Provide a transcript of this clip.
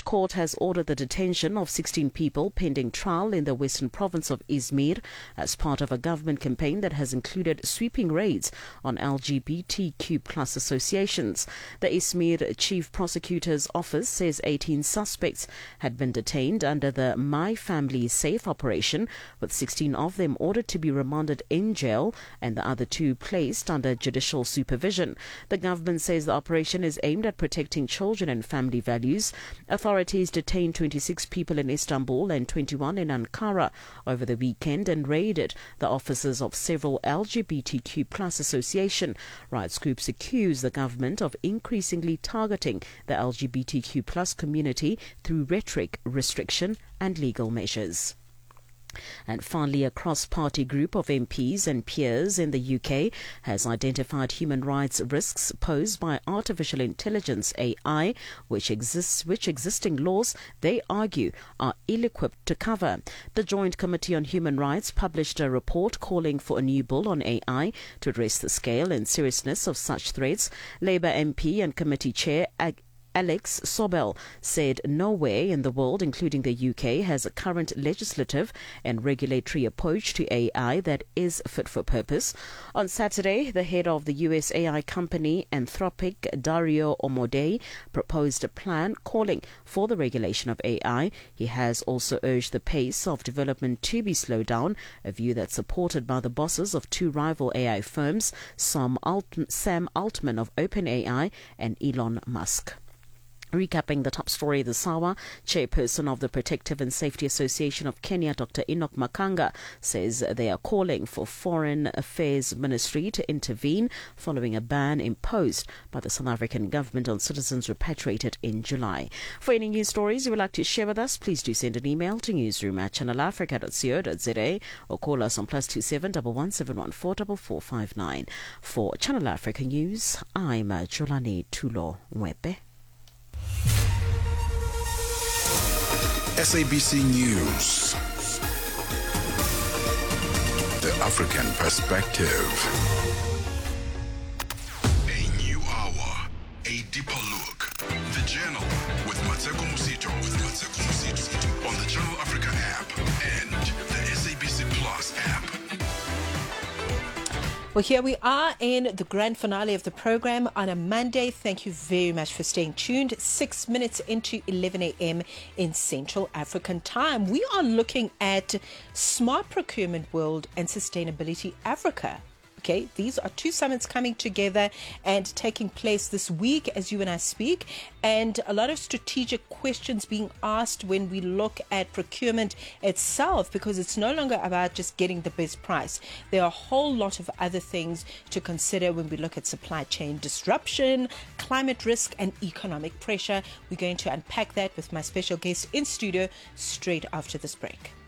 court has ordered the detention of 16 people pending trial in the western province of Izmir as part of a government campaign that has included sweeping raids on LGBTQ plus associations. The Izmir Chief Prosecutor's Office says 18 suspects had been detained under the My Family Safe operation, with 16 of them ordered to be remanded in jail and the other 2 placed under judicial supervision. The government says the operation is aimed at protecting children and family values. Authorities detained 26 people in Istanbul and 21 in Ankara over the weekend and raided the offices of several LGBTQ plus association. Rights groups accuse the government of increasingly targeting the LGBTQ plus community through rhetoric, restriction and legal measures. And finally, a cross-party group of MPs and peers in the UK has identified human rights risks posed by artificial intelligence AI, which existing laws, they argue, are ill-equipped to cover. The Joint Committee on Human Rights published a report calling for a new bill on AI to address the scale and seriousness of such threats. Labour MP and committee chair Alex Sobel said nowhere in the world, including the UK, has a current legislative and regulatory approach to AI that is fit for purpose. On Saturday, the head of the US AI company Anthropic, Dario Amodei, proposed a plan calling for the regulation of AI. He has also urged the pace of development to be slowed down, a view that's supported by the bosses of 2 rival AI firms, Sam Altman of OpenAI and Elon Musk. Recapping the top story this hour, Chairperson of the Protective and Safety Association of Kenya, Dr. Enoch Makanga, says they are calling for Foreign Affairs Ministry to intervene following a ban imposed by the South African government on citizens repatriated in July. For any news stories you would like to share with us, please do send an email to newsroom@channelafrica.co.za or call us on +27 11 714 For Channel Africa News, I'm Jolani Tulo Mwepe. SABC News. The African Perspective. A new hour, a deeper look. The Journal with Mateko Musito. On the Channel Africa app and the SABC Plus app. Well, here we are in the grand finale of the program on a Monday. Thank you very much for staying tuned. 6 minutes into 11 a.m. in Central African time. We are looking at Smart Procurement World and Sustainability Africa. Okay, these are 2 summits coming together and taking place this week as you and I speak, and a lot of strategic questions being asked when we look at procurement itself, because it's no longer about just getting the best price. There are a whole lot of other things to consider when we look at supply chain disruption, climate risk and economic pressure. We're going to unpack that with my special guest in studio straight after this break.